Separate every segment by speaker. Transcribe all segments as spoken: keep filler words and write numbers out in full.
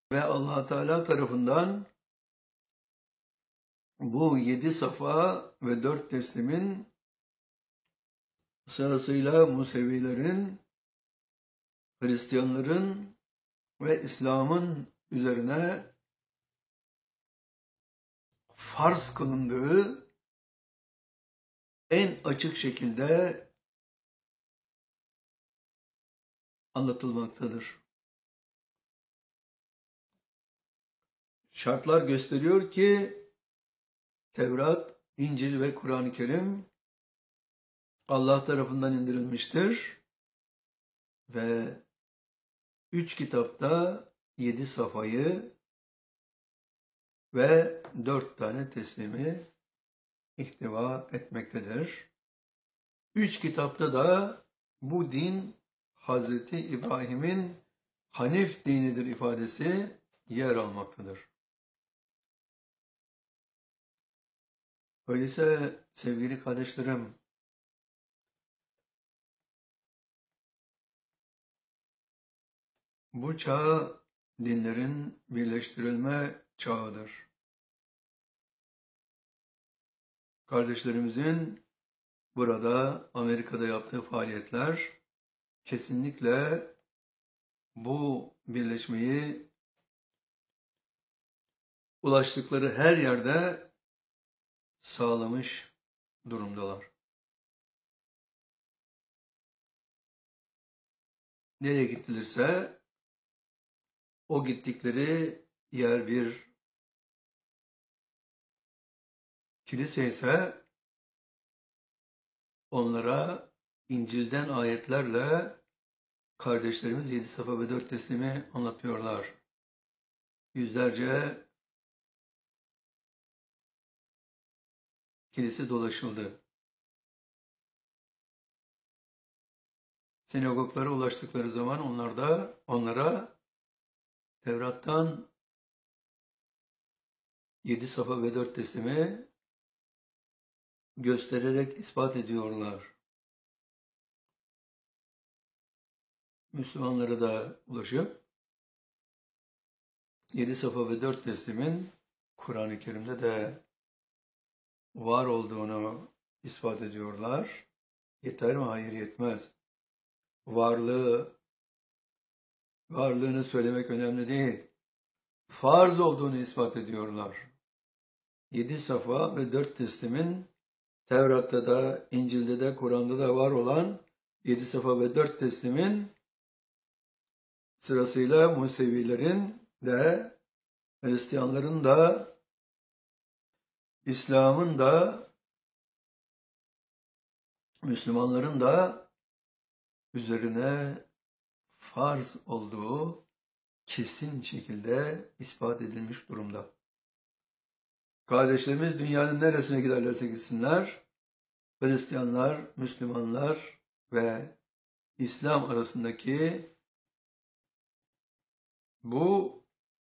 Speaker 1: Ve Allah Teala tarafından bu yedi safa ve dört teslimin sırasıyla Musevilerin, Hristiyanların ve İslam'ın üzerine farz kılındığı en açık şekilde anlatılmaktadır. Şartlar gösteriyor ki Tevrat, İncil ve Kur'an-ı Kerim Allah tarafından indirilmiştir ve üç kitapta yedi safayı ve dört tane teslimi ihtiva etmektedir. Üç kitapta da bu din Hazreti İbrahim'in Hanif dinidir ifadesi yer almaktadır. Öyleyse sevgili kardeşlerim, bu çağ dinlerin birleştirilme çağıdır. Kardeşlerimizin burada Amerika'da yaptığı faaliyetler kesinlikle bu birleşmeyi ulaştıkları her yerde sağlamış durumdalar. Nereye gittilerse o gittikleri yer bir kilise ise onlara İncil'den ayetlerle kardeşlerimiz yedi safa ve dört teslimi anlatıyorlar. Yüzlerce kilise dolaşıldı. Sinagoglara ulaştıkları zaman onlar da onlara Tevrat'tan yedi safa ve dört teslimi göstererek ispat ediyorlar. Müslümanlara da ulaşıp yedi safa ve dört teslimin Kur'an-ı Kerim'de de var olduğunu ispat ediyorlar. Yeter mi? Hayır, yetmez. Varlığı, varlığını söylemek önemli değil. Farz olduğunu ispat ediyorlar. Yedi safa ve dört teslimin Tevrat'ta da, İncil'de de, Kur'an'da da var olan yedi safa ve dört teslimin sırasıyla Musevilerin de, Hristiyanların da, İslam'ın da, Müslümanların da üzerine farz olduğu kesin şekilde ispat edilmiş durumda. Kardeşlerimiz dünyanın neresine giderlerse gitsinler, Hristiyanlar, Müslümanlar ve İslam arasındaki bu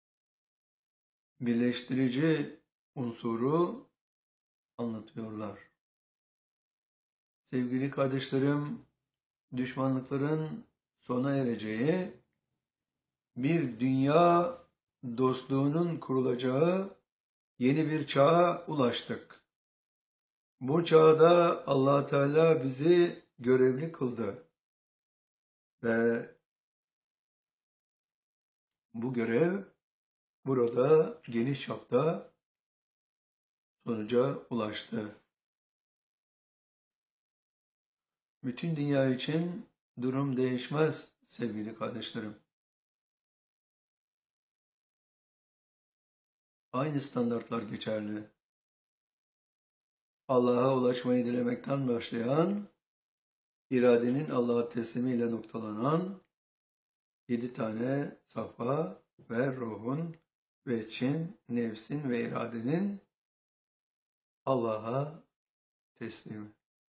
Speaker 1: birleştirici unsuru anlatıyorlar. Sevgili kardeşlerim, düşmanlıkların sona ereceği, bir dünya dostluğunun kurulacağı yeni bir çağa ulaştık. Bu çağda Allah Teala bizi görevli kıldı ve bu görev burada geniş çapta sonuca ulaştı. Bütün dünya için durum değişmez sevgili kardeşlerim. Aynı standartlar geçerli. Allah'a ulaşmayı dilemekten başlayan, iradenin Allah'a teslimiyle noktalanan yedi tane safa ve ruhun ve için, nefsin ve iradenin Allah'a teslimi.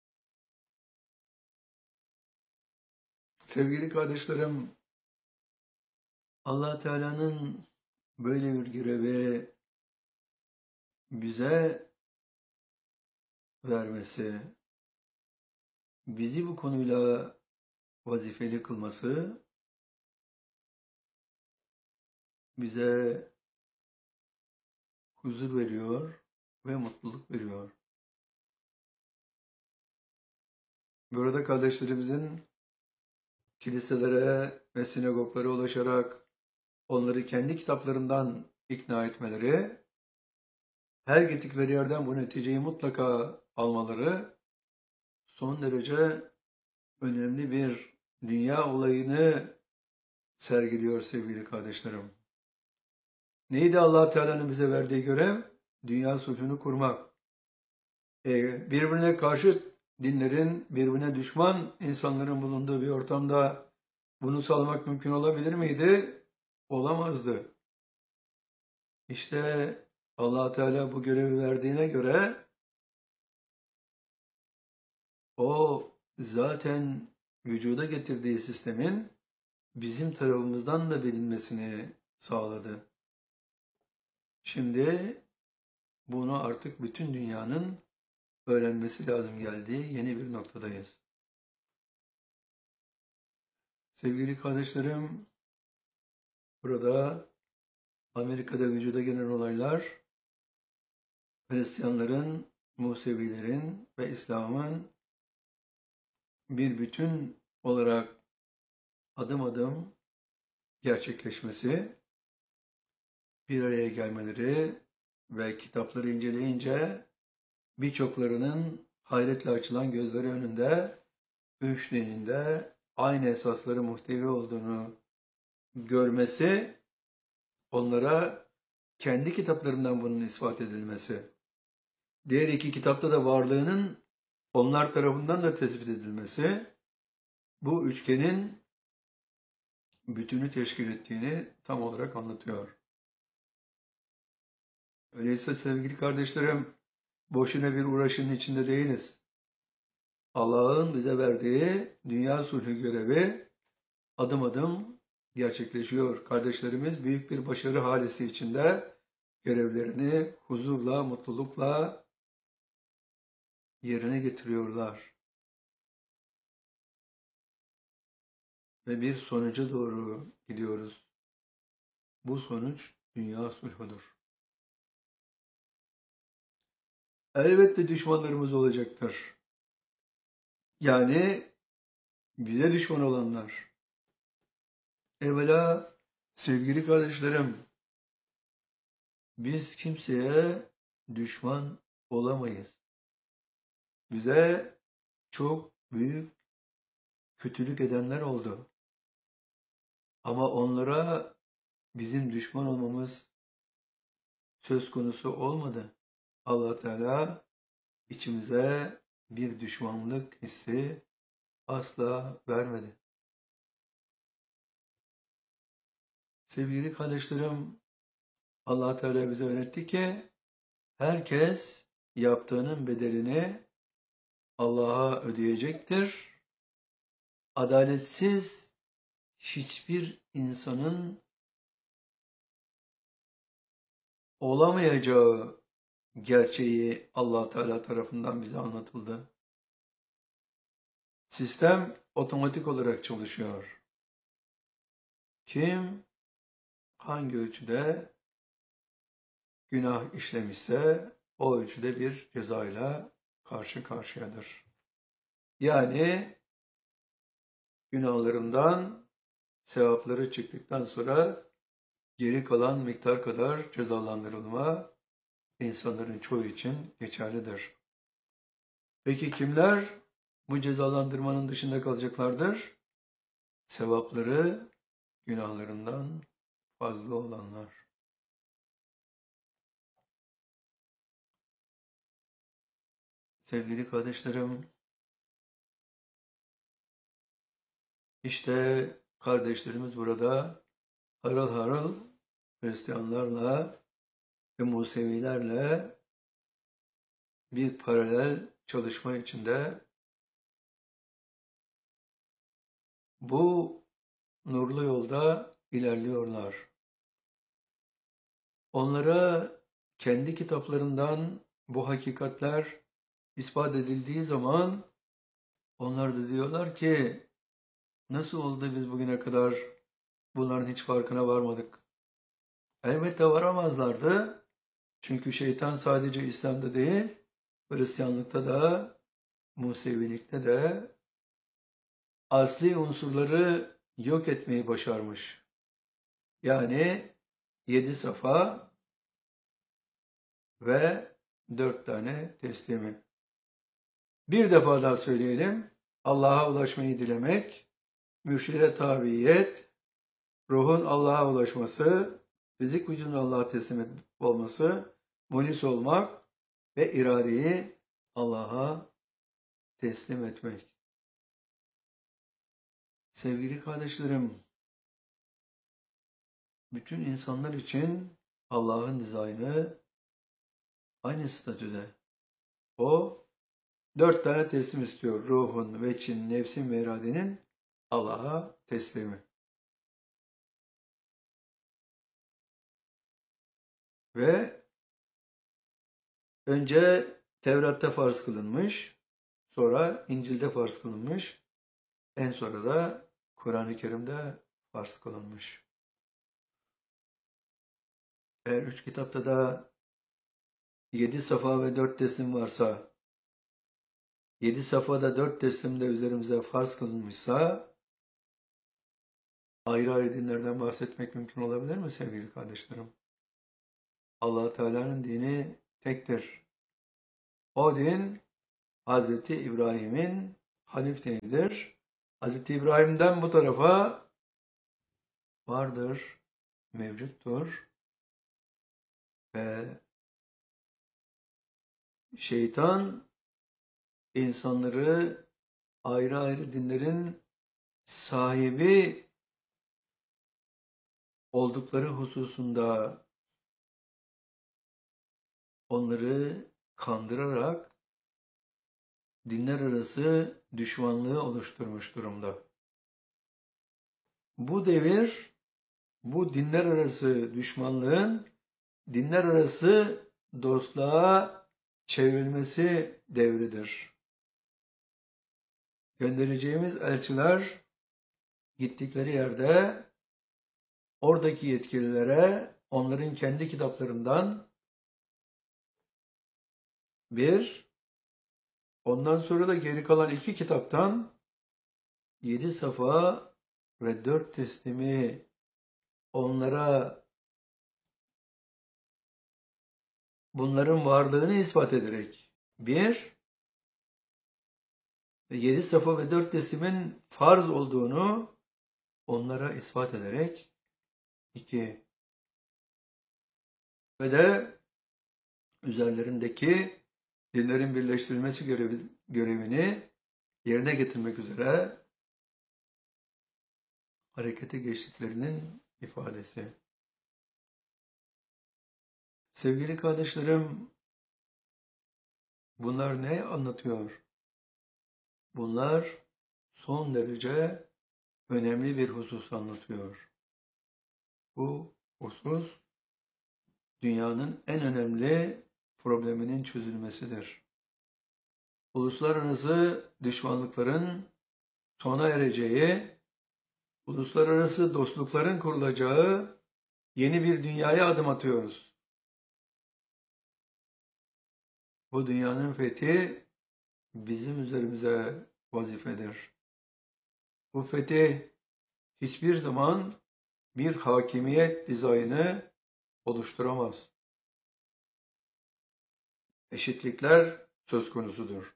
Speaker 1: Sevgili kardeşlerim, Allah Teala'nın böyle bir görevi bize vermesi, bizi bu konuyla vazifeli kılması bize huzur veriyor ve mutluluk veriyor. Burada kardeşlerimizin kiliselere ve sinagoglara ulaşarak onları kendi kitaplarından ikna etmeleri, her gittikleri yerden bu neticeyi mutlaka almaları son derece önemli bir dünya olayını sergiliyor sevgili kardeşlerim. Neydi Allah Teala'nın bize verdiği görev? Dünya sulhunu kurmak. E, birbirine karşı dinlerin, birbirine düşman insanların bulunduğu bir ortamda bunu sağlamak mümkün olabilir miydi? Olamazdı. İşte Allah Teala bu görevi verdiğine göre o zaten vücuda getirdiği sistemin bizim tarafımızdan da bilinmesini sağladı. Şimdi bunu artık bütün dünyanın öğrenmesi lazım geldiği yeni bir noktadayız. Sevgili kardeşlerim, burada Amerika'da vücuda gelen olaylar Hristiyanların, Musevilerin ve İslam'ın bir bütün olarak adım adım gerçekleşmesi, bir araya gelmeleri ve kitapları inceleyince birçoklarının hayretle açılan gözleri önünde üç dinin de aynı esasları muhtevi olduğunu görmesi, onlara kendi kitaplarından bunun ispat edilmesi, diğer iki kitapta da varlığının onlar tarafından da tespit edilmesi, bu üçgenin bütünü teşkil ettiğini tam olarak anlatıyor. Öyleyse sevgili kardeşlerim, boşuna bir uğraşının içinde değiliz. Allah'ın bize verdiği dünya sulhü görevi adım adım gerçekleşiyor. Kardeşlerimiz büyük bir başarı halesi içinde görevlerini huzurla, mutlulukla yerine getiriyorlar. Ve bir sonuca doğru gidiyoruz. Bu sonuç dünya sulhudur. Elbette düşmanlarımız olacaktır. Yani bize düşman olanlar. Evvela sevgili kardeşlerim, biz kimseye düşman olamayız. Bize çok büyük kötülük edenler oldu. Ama onlara bizim düşman olmamız söz konusu olmadı. Allah Teala içimize bir düşmanlık hissi asla vermedi. Sevgili kardeşlerim, Allah Teala bize öğretti ki herkes yaptığının bedelini Allah'a ödeyecektir. Adaletsiz hiçbir insanın olamayacağı gerçeği Allah Teala tarafından bize anlatıldı. Sistem otomatik olarak çalışıyor. Kim hangi ölçüde günah işlemişse o ölçüde bir cezayla karşı karşıyadır. Yani günahlarından sevapları çıktıktan sonra geri kalan miktar kadar cezalandırılma insanların çoğu için geçerlidir. Peki kimler bu cezalandırmanın dışında kalacaklardır? Sevapları günahlarından fazla olanlar. Sevgili kardeşlerim, işte kardeşlerimiz burada harıl harıl Hristiyanlarla ve Musevilerle bir paralel çalışma içinde bu nurlu yolda ilerliyorlar. Onlara kendi kitaplarından bu hakikatler ispat edildiği zaman onlar da diyorlar ki nasıl oldu biz bugüne kadar bunların hiç farkına varmadık? Elbette varamazlardı. Çünkü şeytan sadece İslam'da değil, Hristiyanlıkta da, Musevilikte de asli unsurları yok etmeyi başarmış. Yani yedi safa ve dört tane teslimi. Bir defa daha söyleyelim. Allah'a ulaşmayı dilemek, mürşide tabiyet, ruhun Allah'a ulaşması, fizik vücudun Allah'a teslim olması, mulis olmak ve iradeyi Allah'a teslim etmek. Sevgili kardeşlerim, bütün insanlar için Allah'ın dizaynı aynı statüde. O dört tane teslim istiyor. Ruhun, veçin, nefsin ve iradenin Allah'a teslimi. Ve önce Tevrat'ta farz kılınmış, sonra İncil'de farz kılınmış, en sonra da Kur'an-ı Kerim'de farz kılınmış. Eğer üç kitapta da yedi safa ve dört teslim varsa, yedi safhada dört teslimde üzerimize farz kılınmışsa, ayrı ayrı dinlerden bahsetmek mümkün olabilir mi sevgili kardeşlerim? Allah Teala'nın dini tektir. O din Hazreti İbrahim'in Hanif dinidir. Hazreti İbrahim'den bu tarafa vardır, mevcuttur ve şeytan insanları ayrı ayrı dinlerin sahibi oldukları hususunda onları kandırarak dinler arası düşmanlığı oluşturmuş durumda. Bu devir, bu dinler arası düşmanlığın dinler arası dostluğa çevrilmesi devridir. Göndereceğimiz elçiler gittikleri yerde oradaki yetkililere onların kendi kitaplarından bir, ondan sonra da geri kalan iki kitaptan yedi safa ve dört teslimi onlara bunların varlığını ispat ederek bir, ve yedi safa ve dört teslimin farz olduğunu onlara ispat ederek iki, ve de üzerlerindeki dinlerin birleştirilmesi görevi, görevini yerine getirmek üzere harekete geçtiklerinin ifadesi. Sevgili kardeşlerim, bunlar ne anlatıyor? Bunlar son derece önemli bir husus anlatıyor. Bu husus dünyanın en önemli probleminin çözülmesidir. Uluslararası düşmanlıkların sona ereceği, uluslararası dostlukların kurulacağı yeni bir dünyaya adım atıyoruz. Bu dünyanın fethi bizim üzerimize vazifedir. Bu fetih hiçbir zaman bir hakimiyet dizaynı oluşturamaz. Eşitlikler söz konusudur.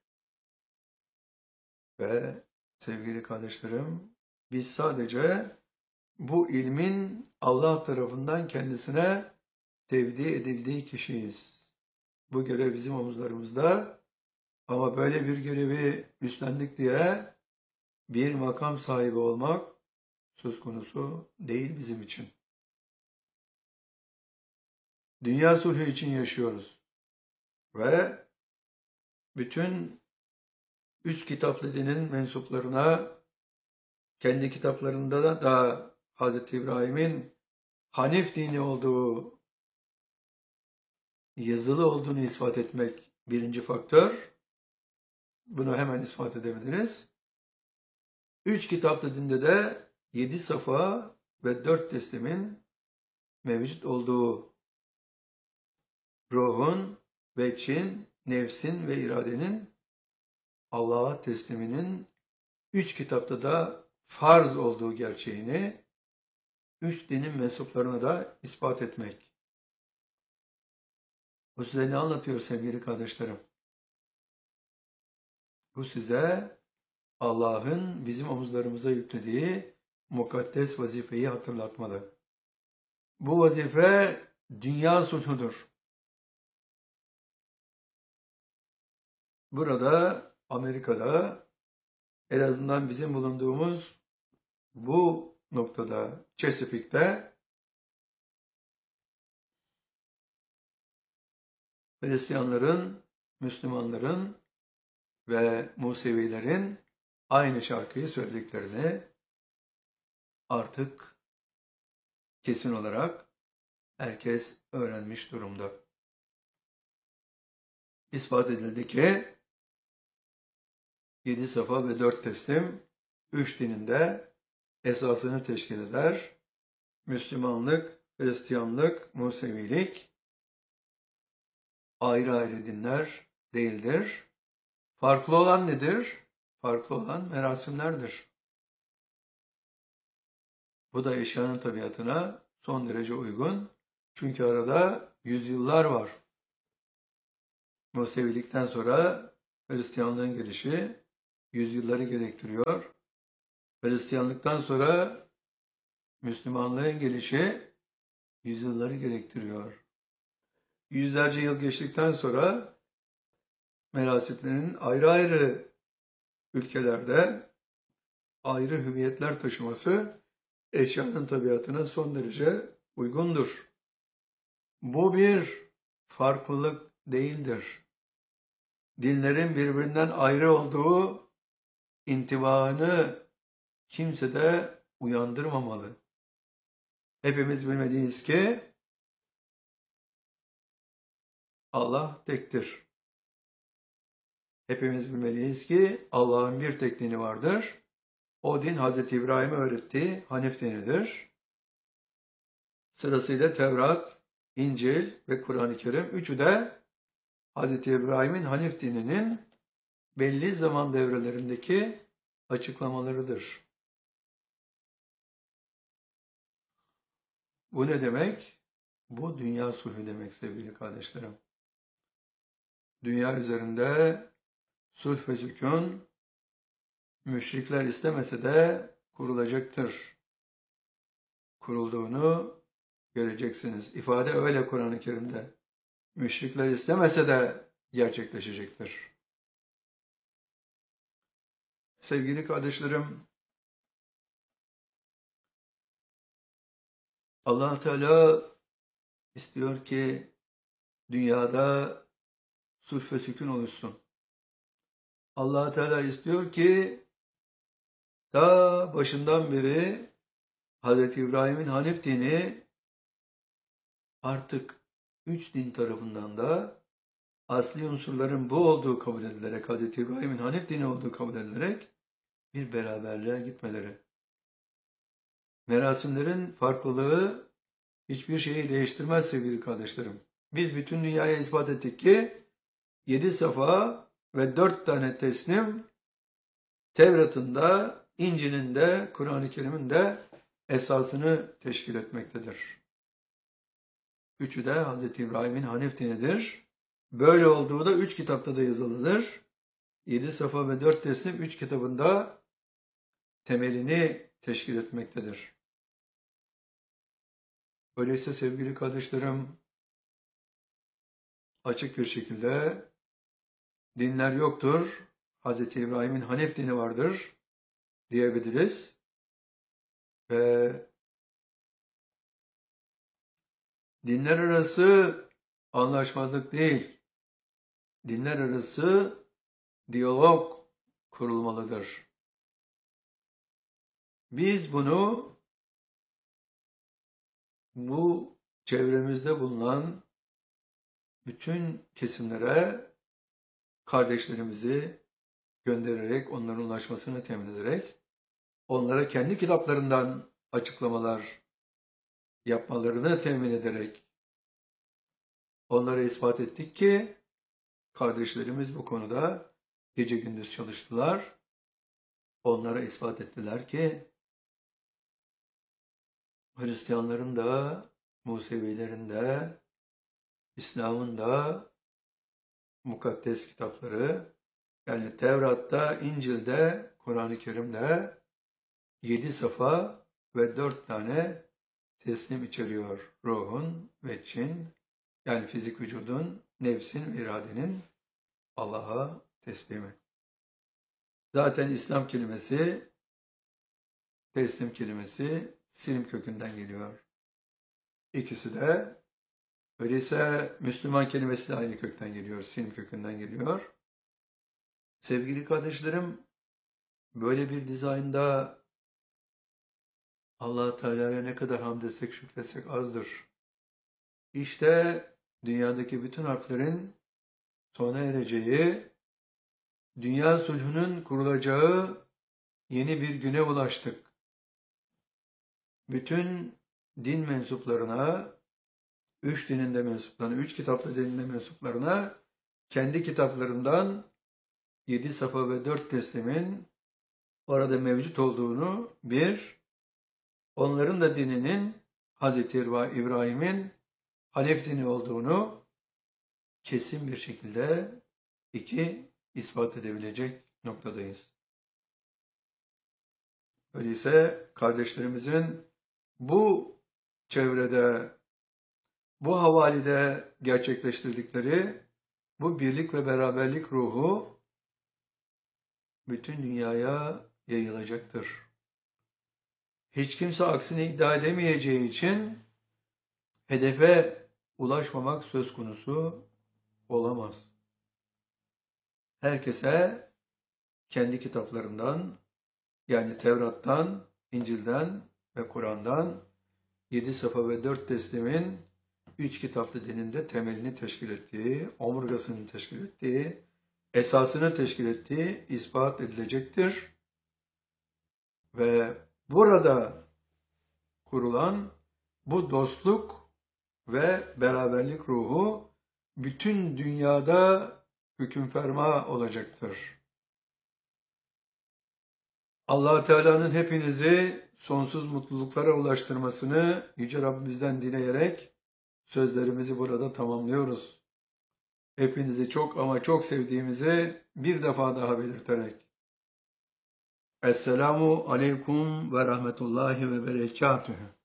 Speaker 1: Ve sevgili kardeşlerim, biz sadece bu ilmin Allah tarafından kendisine tevdi edildiği kişiyiz. Bu görev bizim omuzlarımızda, ama böyle bir görevi üstlendik diye bir makam sahibi olmak söz konusu değil bizim için. Dünya sulhü için yaşıyoruz. Ve bütün üç kitaplı dinin mensuplarına kendi kitaplarında da, da Hazreti İbrahim'in Hanif dini olduğu, yazılı olduğunu ispat etmek birinci faktör. Bunu hemen ispat edebiliriz. Üç kitaplı dinde de yedi safa ve dört teslimin mevcut olduğu ruhun, veçin, nefsin ve iradenin Allah'a tesliminin üç kitapta da farz olduğu gerçeğini üç dinin mensuplarına da ispat etmek. Bu size ne anlatıyor sevgili kardeşlerim? Bu size Allah'ın bizim omuzlarımıza yüklediği mukaddes vazifeyi hatırlatmalı. Bu vazife dünya sulhudur. Burada Amerika'da en azından bizim bulunduğumuz bu noktada Chesapeake'te Hristiyanların, Müslümanların ve Musevilerin aynı şarkıyı söylediklerini artık kesin olarak herkes öğrenmiş durumda. İspat edildi ki yedi safa ve dört teslim üç dinin de esasını teşkil eder. Müslümanlık, Hristiyanlık, Musevilik ayrı ayrı dinler değildir. Farklı olan nedir? Farklı olan merasimlerdir. Bu da eşyanın tabiatına son derece uygun. Çünkü arada yüzyıllar var. Musevilikten sonra Hristiyanlığın gelişi yüzyılları gerektiriyor. Hristiyanlıktan sonra Müslümanlığın gelişi yüzyılları gerektiriyor. Yüzlerce yıl geçtikten sonra merasimlerin ayrı ayrı ülkelerde ayrı hüviyetler taşıması eşyanın tabiatına son derece uygundur. Bu bir farklılık değildir. Dinlerin birbirinden ayrı olduğu intibaını kimse de uyandırmamalı. Hepimiz bilmeliyiz ki Allah tektir. Hepimiz bilmeliyiz ki Allah'ın bir tek dini vardır. O din Hazreti İbrahim'e öğrettiği Hanif dinidir. Sırasıyla Tevrat, İncil ve Kur'an-ı Kerim üçü de Hazreti İbrahim'in Hanif dininin belli zaman devrelerindeki açıklamalarıdır. Bu ne demek? Bu dünya sulhü demek sevgili kardeşlerim. Dünya üzerinde sulh ve sükun müşrikler istemese de kurulacaktır. Kurulduğunu göreceksiniz. İfade öyle Kur'an-ı Kerim'de. Müşrikler istemese de gerçekleşecektir. Sevgili kardeşlerim, Allah Teala istiyor ki dünyada sulh ve sükun oluşsun. Allah Teala istiyor ki ta başından beri Hazreti İbrahim'in Hanif dini artık üç din tarafından da asli unsurların bu olduğu kabul edilerek, Hazreti İbrahim'in Hanif dini olduğu kabul edilerek bir beraberliğe gitmeleri. Merasimlerin farklılığı hiçbir şeyi değiştirmez sevgili kardeşlerim. Biz bütün dünyaya ispat ettik ki yedi safa ve dört tane teslim Tevrat'ın da, İncil'in de, Kur'an-ı Kerim'in de esasını teşkil etmektedir. Üçü de Hazreti İbrahim'in Hanif dinidir. Böyle olduğu da üç kitapta da yazılıdır. Yedi safa ve dört teslim üç kitabında temelini teşkil etmektedir. Öyleyse sevgili kardeşlerim, açık bir şekilde dinler yoktur. Hazreti İbrahim'in Hanif dini vardır diyebiliriz. Ve dinler arası anlaşmazlık değil, dinler arası diyalog kurulmalıdır. Biz bunu bu çevremizde bulunan bütün kesimlere kardeşlerimizi göndererek, onların ulaşmasını temin ederek, onlara kendi kitaplarından açıklamalar yapmalarını temin ederek onlara ispat ettik ki kardeşlerimiz bu konuda gece gündüz çalıştılar. Onlara ispat ettiler ki Hristiyanların da, Musevilerin de, İslam'ın da mukaddes kitapları, yani Tevrat'ta, İncil'de, Kur'an-ı Kerim'de yedi safa ve dört tane teslim içeriyor. Ruhun, veçin, yani fizik vücudun, nefsin, iradenin Allah'a teslimi. Zaten İslam kelimesi, teslim kelimesi Silm kökünden geliyor. İkisi de, öyleyse Müslüman kelimesi de aynı kökten geliyor, Silm kökünden geliyor. Sevgili kardeşlerim, böyle bir dizaynda Allah Teala'ya ne kadar hamd etsek, şükretsek azdır. İşte dünyadaki bütün harflerin sona ereceği, dünya sulhunun kurulacağı yeni bir güne ulaştık. Bütün din mensuplarına, üç dininde mensuplarına, üç kitaplı dininde mensuplarına kendi kitaplarından yedi safa ve dört teslimin orada mevcut olduğunu, bir, onların da dininin Hazreti İbrahim'in Hanef dini olduğunu kesin bir şekilde iki, ispat edebilecek noktadayız. Öyleyse kardeşlerimizin bu çevrede, bu havalide gerçekleştirdikleri bu birlik ve beraberlik ruhu bütün dünyaya yayılacaktır. Hiç kimse aksini iddia edemeyeceği için hedefe ulaşmamak söz konusu olamaz. Herkese kendi kitaplarından, yani Tevrat'tan, İncil'den ve Kur'an'dan yedi safa ve dört teslimin üç kitaplı dininde temelini teşkil ettiği, omurgasını teşkil ettiği, esasını teşkil ettiği ispat edilecektir. Ve burada kurulan bu dostluk ve beraberlik ruhu bütün dünyada hüküm ferma olacaktır. Allah Teala'nın hepinizi sonsuz mutluluklara ulaştırmasını Yüce Rabbimizden dileyerek sözlerimizi burada tamamlıyoruz. Hepinizi çok ama çok sevdiğimizi bir defa daha belirterek. Esselamu aleyküm ve rahmetullahi ve berekatühü.